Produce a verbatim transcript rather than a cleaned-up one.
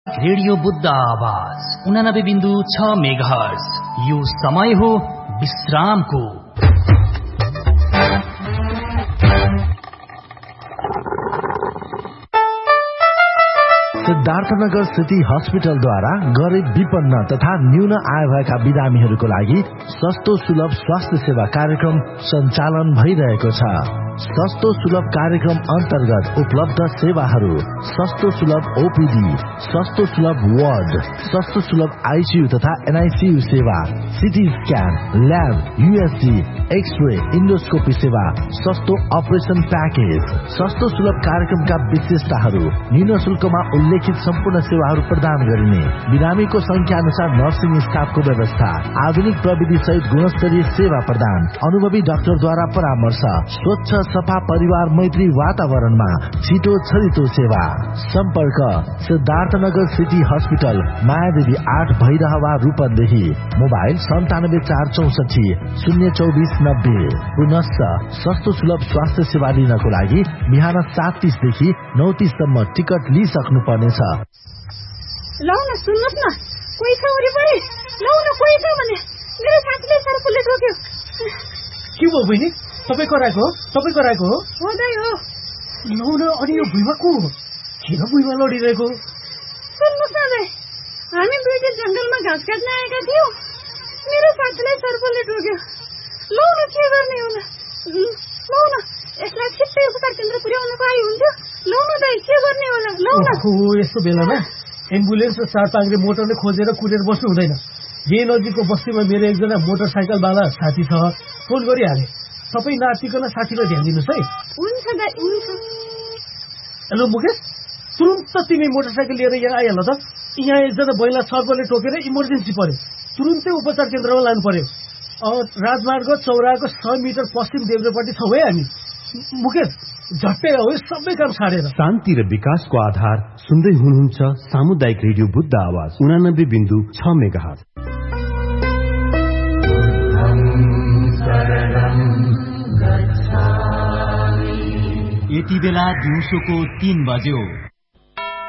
Radio Buddha आवाज उनानब्बे बिन्दु छ मेगाहर्ज। यो समय हो विश्रामको। सिद्धार्थनगर सिटी हस्पिटलद्वारा गरिब विपन्न तथा न्यून आय भएका बिरामीहरूको लागि सस्तो सुलभ स्वास्थ्य सेवा कार्यक्रम सञ्चालन भइरहेको छ। सस्तो सुलभ कार्यक्रम अन्तर्गत उपलब्ध सेवाहरू: सस्तो सुलभ ओपीडी, सस्तो सुलभ वार्ड, सस्तो सुलभ आईसीयू तथा एनआईसीयू सेवा, CT scan, lab, USG, x-ray, endoscopy सेवा, सस्तो अपरेसन प्याकेज। सस्तो सुलभ कार्यक्रमका विशेषताहरू: न्यून शुल्कमा उल्लेखित सम्पूर्ण सेवाहरू प्रदान गरिने, बिरामीको संख्या अनुसार नर्सिङ स्टाफको व्यवस्था, आधुनिक प्रविधि सहित गुणस्तरीय सेवा प्रदान, अनुभवी डाक्टरद्वारा परामर्श, स्वच्छ सफा परिवार मैत्री वातावरणमा छिटो छरितो सेवा। सम्पर्क: सिद्धार्थनगर सिटी हस्पिटल, मायादेवी आठ भैरहवा रूपन्देही। मोबाइल सन्तानब्बे चार चौसठी शून्य चौबिस नब्बे। पुनश्च सस्तो सुलभ स्वास्थ्य सेवा लिनको लागि बिहान सात तीसदेखि नौ तीससम्म टिकट लिइसक्नु पर्नेछ। लौ न, सुन्नुहोस् न, कोही छ वरिपरि? लौ न, कोही छ भने मेरो साथीले सर्पले टोक्यो। के भयो बहिनी? तपाईँ कराएको हो? तपाईँ कराएको हो? हो दाइ, हो। लौ न, अनि यो भुइँमा को हो? किन भुइँमा लडिरहेको? सुन्नुहोस् न दाइ, हामी दुईटा जंगलमा घाँस काट्न आएका थियौँ। मेरो साथीलाई सर्पले टोक्यो। लौ न, के गर्ने होला? लौ न, यसलाई छिट्टै उपचार केन्द्र पुर्याउनको लागि हुन्थ्यो। लौ न दाइ, के गर्ने होला? लौ न। ओहो, यस्तो बेलामा एम्बुलेन्स र चार पाङ्ग्रे मोटरले खोजेर कुदेर बस्नु हुँदैन। यही नजिकको बस्तीमा मेरो एकजना मोटरसाइकलवाला साथी छ, फोन गरिहाले। तपाईँ नातिकन साथीलाई ध्यान दिनुहोस् है। हुन्छ दाइ, हुन्छ। हेलो मुकेश, तुरुन्त तिमी मोटरसाइकल लिएर यहाँ आइहाल त। यहाँ एकजना महिला सर्पले टोकेर इमर्जेन्सी पर्यो, तुरुन्तै उपचार केन्द्रमा लानु पर्यो। राजमार्ग चौराको सय मिटर पश्चिम देब्रेपट्टि छौँ है हामी। मुकेश, झट्टै आऊ, सबै काम छाडेर। शान्ति र विकासको आधार सुन्दै हुनुहुन्छ सामुदायिक रेडियो बुद्ध आवाज उनानब्बे बिन्दु छ मेगाहर्ज। यति बेला दिउँसोको तीन बज्यो।